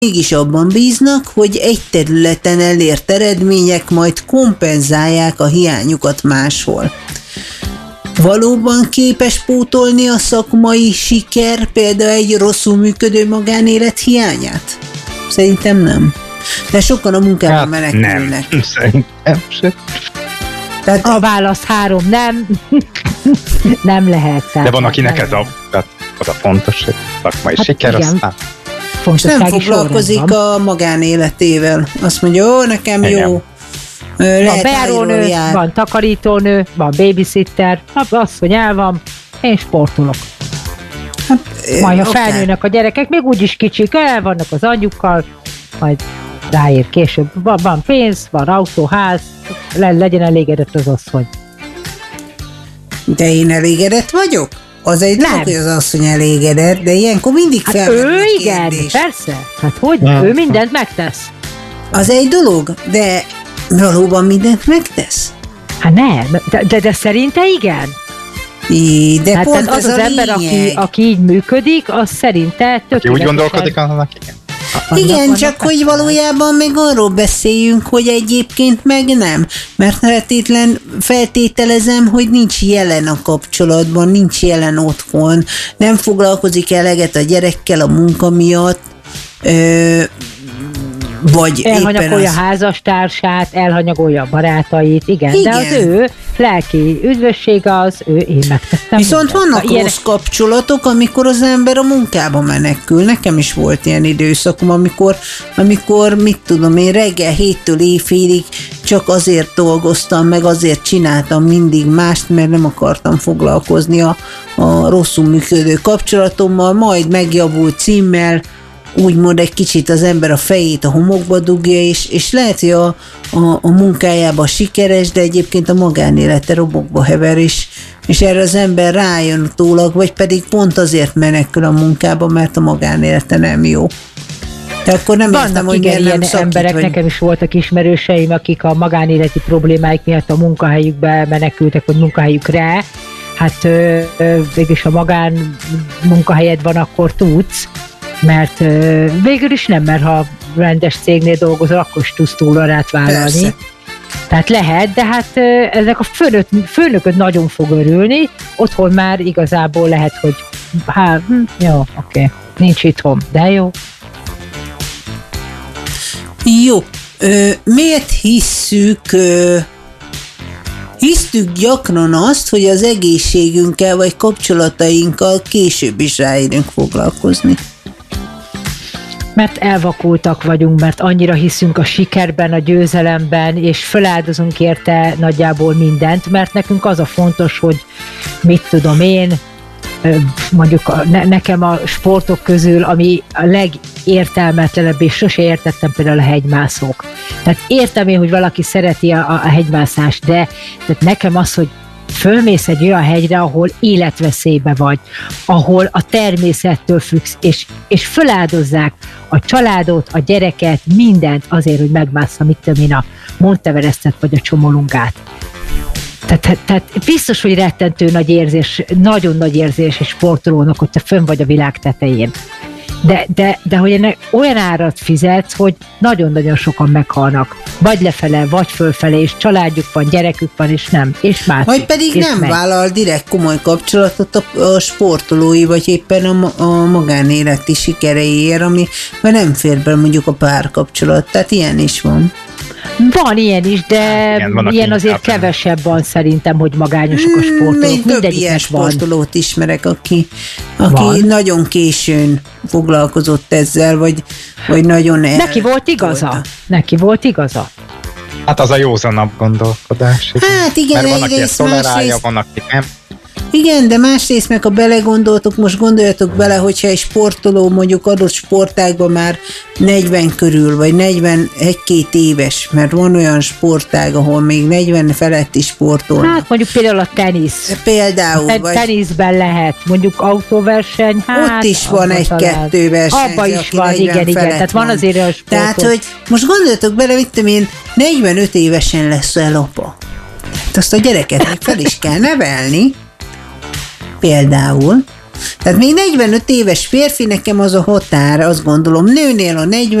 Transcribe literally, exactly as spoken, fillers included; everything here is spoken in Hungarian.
mégis abban bíznak, hogy egy területen elért eredmények majd kompenzálják a hiányukat máshol. Valóban képes pótolni a szakmai siker például egy rosszul működő magánélet hiányát? Szerintem nem. De sokan a munkában hát menekülnek. Nem, szerintem sem. Tehát a válasz három, nem. Nem lehet. De van, akinek ez a, az a fontos, hogy szakmai hát siker, igen. Aztán... És nem foglalkozik a magánéletével. Azt mondja, ó, nekem igen. Jó. Van bejárónő, van takarítónő, van babysitter, azt, hogy el van, én sportolok. Hát, majd ha okay. Felnőnek a gyerekek, még úgyis kicsik, el vannak az anyjukkal, majd ráér később. Van, van pénz, van autó, ház, le, legyen elégedett az asszony. De én elégedett vagyok? Az egy dolog, hogy az asszony elégedett, de ilyenkor mindig hát felmerül ő a igen, kérdés. Persze. Hát hogy? Nem. Ő mindent megtesz. Az egy dolog, de valóban mindent megtesz? Hát nem, de, de, de szerinte igen. I, de hát pont az az az ember, aki, aki így működik, az szerinte tökéletesen... Aki úgy gondolkodik, annak igen. A, igen, csak persze. Hogy valójában meg arról beszéljünk, hogy egyébként meg nem. Mert feltétlen feltételezem, hogy nincs jelen a kapcsolatban, nincs jelen otthon, nem foglalkozik eleget a gyerekkel a munka miatt, ö, vagy elhanyagolja az... a házastársát, elhanyagolja a barátait, igen, igen, de az ő lelki üdvösség az, ő én megtettem. Viszont mindent. vannak ilyen... rossz kapcsolatok, amikor az ember a munkába menekül. Nekem is volt ilyen időszakom, amikor, amikor mit tudom én, reggel héttől éjfélig csak azért dolgoztam, meg azért csináltam mindig mást, mert nem akartam foglalkozni a, a rosszul működő kapcsolatommal, majd megjavult címmel, úgymond egy kicsit az ember a fejét a homokba dugja, és, és lehet, hogy a, a, a munkájában sikeres, de egyébként a magánélete robokba hever, és, és erre az ember rájön utólag, vagy pedig pont azért menekül a munkába, mert a magánélete nem jó. De akkor nem vannak értem, hogy igen, miért ilyen nem szakít, emberek, vagy... nekem is voltak ismerőseim, akik a magánéleti problémáik miatt a munkahelyükbe menekültek, vagy munkahelyükre. Hát végülis, ha magán munkahelyed van, akkor tudsz, mert végül is nem, mert ha rendes cégnél dolgozol, akkor is tudsz túlórát vállalni. Persze. Tehát lehet, de hát ezek a főnök, főnököd nagyon fog örülni, otthon már igazából lehet, hogy hát, hm, jó, oké, okay. Nincs itthon, de jó. Jó, ö, miért hisszük, ö, hisztük gyakran azt, hogy az egészségünkkel vagy kapcsolatainkkal később is ráérünk foglalkozni? Mert elvakultak vagyunk, mert annyira hiszünk a sikerben, a győzelemben, és feláldozunk érte nagyjából mindent, mert nekünk az a fontos, hogy mit tudom én, mondjuk nekem a sportok közül, ami a legértelmetlenebb, és sose értettem például a hegymászók. Tehát értem én, hogy valaki szereti a, a hegymászást, de tehát nekem az, hogy fölmész egy olyan hegyre, ahol életveszélybe vagy, ahol a természettől függsz, és, és föláldozzák a családot, a gyereket, mindent azért, hogy megmásszam, mit tudom én, a Monteverestet vagy a Csomolungát. Tehát, tehát biztos, hogy rettentő nagy érzés, nagyon nagy érzés és sportolónak, hogy te fönn vagy a világ tetején. De, de, de hogy ennek olyan árat fizetsz, hogy nagyon-nagyon sokan meghalnak. Vagy lefele, vagy fölfele, és családjuk van, gyerekük van, és nem. És mászik. Vagy pedig nem megy. Vállal direkt komoly kapcsolatot a, a sportolói, vagy éppen a, a magánéleti sikereiért, ami mert nem fér be mondjuk a párkapcsolat. Tehát ilyen is van. Van ilyen is, de hát igen, ilyen azért kevesebb van szerintem, hogy magányosok a sportolók. Még több ilyen sportolót ismerek, aki, aki nagyon későn foglalkozott ezzel, vagy, vagy nagyon el... Neki volt igaza. Tolta. Neki volt igaza. Hát az a józanabb gondolkodás. Igen. Hát igen, mert van, aki ezt tolerálja, van, aki nem. Igen, de másrészt meg, ha belegondoltok, most gondoljatok bele, hogyha egy sportoló mondjuk adott sportágban már negyven körül, vagy negyven-egy-két éves, mert van olyan sportág, ahol még negyven feletti sportolnak. Hát mondjuk például a tenisz. Például. A vagy... Teniszben lehet, mondjuk autóverseny, hát... Ott is van egy-kettő verseny. Abban is van, igen, igen. Tehát van azért a sportok. Tehát, hogy most gondoljatok bele, mit tudom én, negyvenöt évesen lesz el apa. Hát azt a gyereket még fel is kell nevelni, például, Tehát még negyvenöt éves férfi, nekem az a határ, azt gondolom, nőnél a negyven